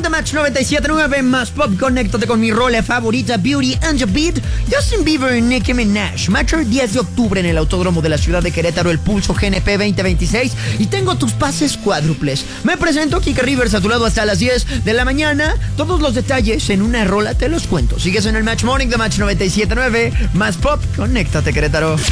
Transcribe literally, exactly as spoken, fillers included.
The Match noventa y siete punto nueve, más pop. Conéctate con mi rola favorita, Beauty and the Beat. Justin Bieber y Nicki Minaj. Match el diez de octubre en el Autódromo de la ciudad de Querétaro, el Pulso G N P veinte veintiséis. Y tengo tus pases cuádruples. Me presento, Kike Rivers, a tu lado hasta las diez de la mañana. Todos los detalles en una rola te los cuento. Sigues en el Match Morning de Match noventa y siete punto nueve, más pop. Conéctate, Querétaro.